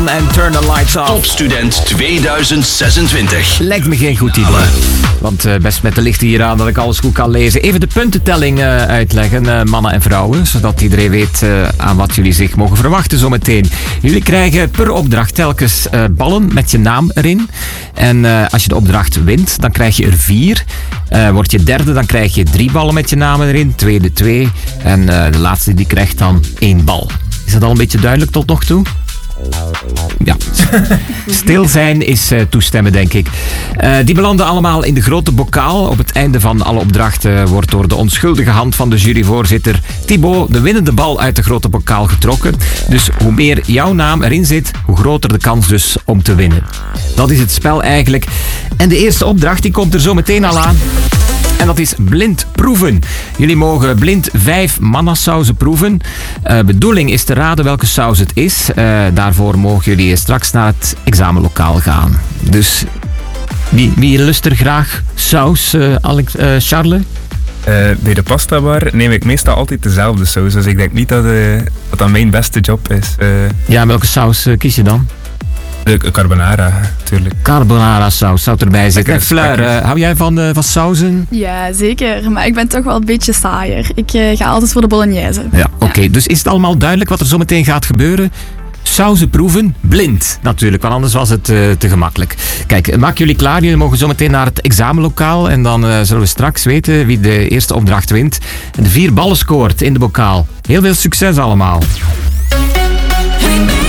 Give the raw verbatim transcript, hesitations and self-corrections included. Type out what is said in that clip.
Jan en Turn the Lights Off. Topstudent tweeduizend zesentwintig. Lijkt me geen goed idee. Want uh, best met de lichten hier aan dat ik alles goed kan lezen. Even de puntentelling uh, uitleggen, uh, mannen en vrouwen. Zodat iedereen weet uh, aan wat jullie zich mogen verwachten zometeen. Jullie krijgen per opdracht telkens uh, ballen met je naam erin. En uh, als je de opdracht wint, dan krijg je er vier. Uh, word je derde, dan krijg je drie ballen met je naam erin. Tweede twee. En uh, de laatste die krijgt dan één bal. Is dat al een beetje duidelijk tot nog toe? Ja. Stil zijn is uh, toestemmen, denk ik. Uh, die belanden allemaal in de grote bokaal. Op het einde van alle opdrachten wordt door de onschuldige hand van de juryvoorzitter Thibaut de winnende bal uit de grote bokaal getrokken. Dus hoe meer jouw naam erin zit, hoe groter de kans dus om te winnen. Dat is het spel eigenlijk. En de eerste opdracht die komt er zo meteen al aan. En dat is blind proeven. Jullie mogen blind vijf mannasauzen proeven. Uh, bedoeling is te raden welke saus het is. Uh, daarvoor mogen jullie straks naar het examenlokaal gaan. Dus wie, wie lust er graag saus, uh, Alex, uh, Charles? Uh, bij de pasta bar neem ik meestal altijd dezelfde saus. Dus ik denk niet dat uh, dat, dat mijn beste job is. Uh, ja, welke saus uh, kies je dan? De carbonara, natuurlijk. Carbonara saus zou erbij zitten. En Fleur, uh, hou jij van, uh, van sauzen? Ja, zeker. Maar ik ben toch wel een beetje saaier. Ik uh, ga altijd voor de bolognese. Ja, oké. Okay. Ja. Dus is het allemaal duidelijk wat er zo meteen gaat gebeuren? Sauzen proeven, blind natuurlijk, want anders was het uh, te gemakkelijk. Kijk, maak jullie klaar. Jullie mogen zo meteen naar het examenlokaal en dan uh, zullen we straks weten wie de eerste opdracht wint. En de vier ballen scoort in de bokaal. Heel veel succes allemaal. Hey,